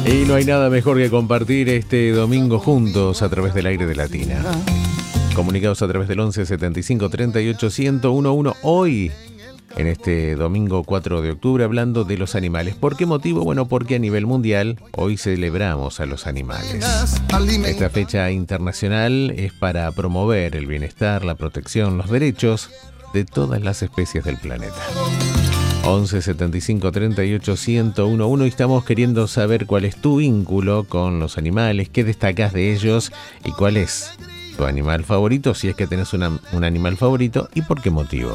Y no hay nada mejor que compartir este domingo juntos a través del aire de Latina. Comunicados a través del 11 75 38 1011. Hoy, en este domingo 4 de octubre, hablando de los animales. ¿Por qué motivo? Bueno, porque a nivel mundial hoy celebramos a los animales. Esta fecha internacional es para promover el bienestar, la protección, los derechos de todas las especies del planeta. 11 75 38 1011 y estamos queriendo saber cuál es tu vínculo con los animales, qué destacás de ellos y cuál es tu animal favorito, si es que tenés un animal favorito y por qué motivo.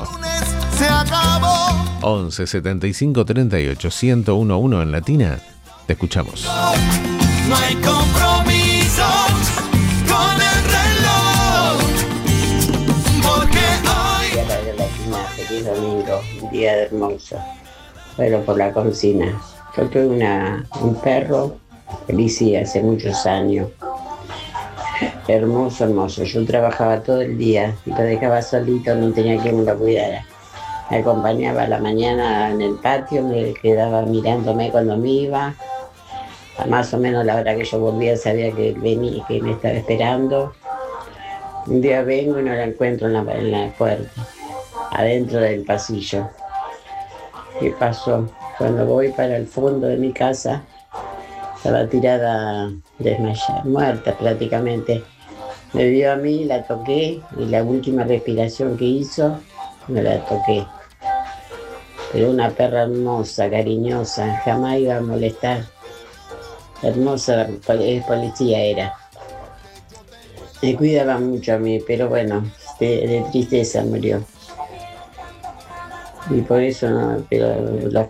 11 75 38 1011 en Latina, te escuchamos. No hay compromisos con el reloj, porque hoy... Radio Latina, feliz domingo, un día hermoso. Bueno, por la cocina. Yo tuve un perro, Felicia, hace muchos años. Hermoso, hermoso. Yo trabajaba todo el día y lo dejaba solito, no tenía quien me lo cuidara. Me acompañaba a la mañana en el patio, me quedaba mirándome cuando me iba. A más o menos la hora que yo volvía sabía que él venía, que me estaba esperando. Un día vengo y no la encuentro en la puerta, adentro del pasillo. ¿Qué pasó? Cuando voy para el fondo de mi casa, estaba tirada desmayada, muerta prácticamente. Me vio a mí, la toqué y la última respiración que hizo, me la toqué. Pero una perra hermosa, cariñosa, jamás iba a molestar. Hermosa, policía era. Me cuidaba mucho a mí, pero bueno, de tristeza murió. Y por eso no, pero los